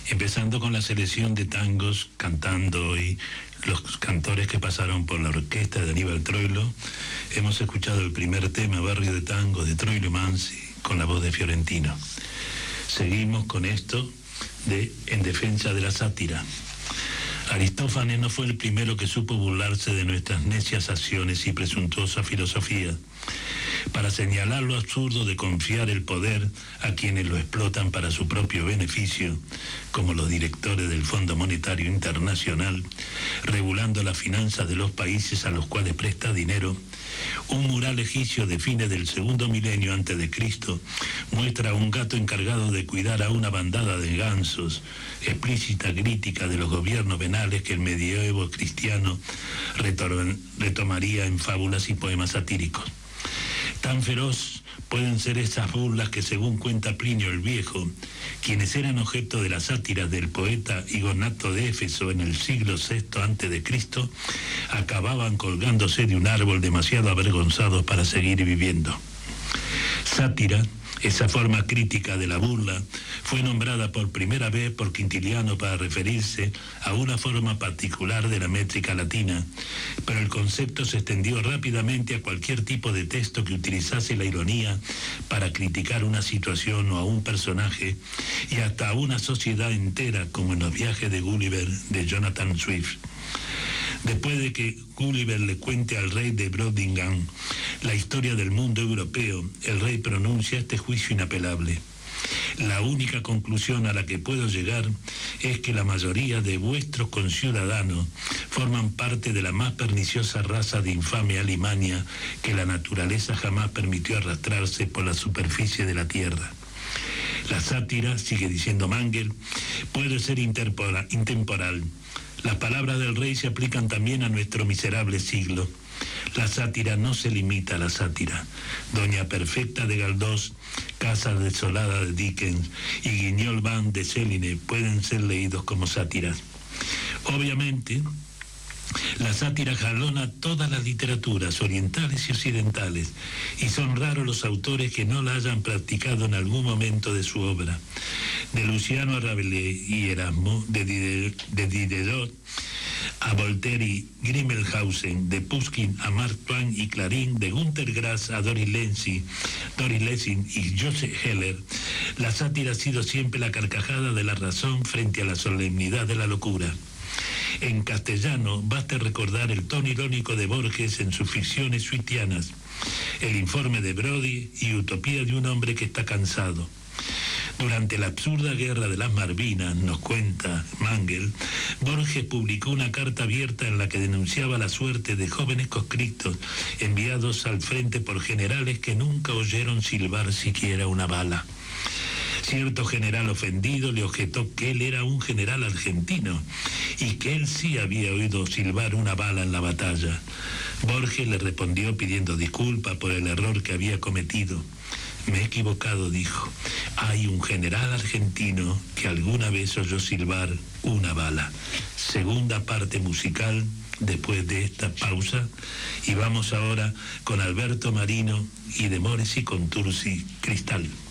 empezando con la selección de tangos cantando hoy los cantores que pasaron por la orquesta de Aníbal Troilo. Hemos escuchado el primer tema, Barrio de Tango, de Troilo Mansi, con la voz de Fiorentino. Seguimos con esto de En defensa de la sátira. Aristófanes no fue el primero que supo burlarse de nuestras necias acciones y presuntuosa filosofía, para señalar lo absurdo de confiar el poder a quienes lo explotan para su propio beneficio, como los directores del Fondo Monetario Internacional, regulando las finanzas de los países a los cuales presta dinero. Un mural egipcio de fines del segundo milenio antes de Cristo muestra a un gato encargado de cuidar a una bandada de gansos, explícita crítica de los gobiernos venales que el medioevo cristiano retomaría en fábulas y poemas satíricos. Tan feroz pueden ser esas burlas que, según cuenta Plinio el Viejo, quienes eran objeto de las sátiras del poeta Igonato de Éfeso en el siglo VI a.C., acababan colgándose de un árbol demasiado avergonzados para seguir viviendo. Sátira, esa forma crítica de la burla, fue nombrada por primera vez por Quintiliano para referirse a una forma particular de la métrica latina, pero el concepto se extendió rápidamente a cualquier tipo de texto que utilizase la ironía para criticar una situación o a un personaje, y hasta a una sociedad entera, como en los viajes de Gulliver de Jonathan Swift. Después de que Gulliver le cuente al rey de Brobdingnag la historia del mundo europeo, el rey pronuncia este juicio inapelable: la única conclusión a la que puedo llegar es que la mayoría de vuestros conciudadanos forman parte de la más perniciosa raza de infame alimaña que la naturaleza jamás permitió arrastrarse por la superficie de la tierra. La sátira, sigue diciendo Mangel, puede ser intemporal. Las palabras del rey se aplican también a nuestro miserable siglo. La sátira no se limita a la sátira. Doña Perfecta de Galdós, Casa desolada de Dickens y Guignol Van de Céline pueden ser leídos como sátiras. Obviamente, la sátira jalona todas las literaturas, orientales y occidentales, y son raros los autores que no la hayan practicado en algún momento de su obra. De Luciano a Rabelais y Erasmo, de Diderot a Voltaire y Grimmelshausen, de Pushkin a Mark Twain y Clarín, de Günter Grass a Doris Lessing y Joseph Heller, la sátira ha sido siempre la carcajada de la razón frente a la solemnidad de la locura. En castellano, basta recordar el tono irónico de Borges en sus ficciones suitianas, El informe de Brody y Utopía de un hombre que está cansado. Durante la absurda guerra de las Malvinas, nos cuenta Mangel, Borges publicó una carta abierta en la que denunciaba la suerte de jóvenes conscriptos enviados al frente por generales que nunca oyeron silbar siquiera una bala. Cierto general ofendido le objetó que él era un general argentino y que él sí había oído silbar una bala en la batalla. Borges le respondió pidiendo disculpas por el error que había cometido. Me he equivocado, dijo. Hay un general argentino que alguna vez oyó silbar una bala. Segunda parte musical después de esta pausa, y vamos ahora con Alberto Marino y de Mores y Contursi, Cristal.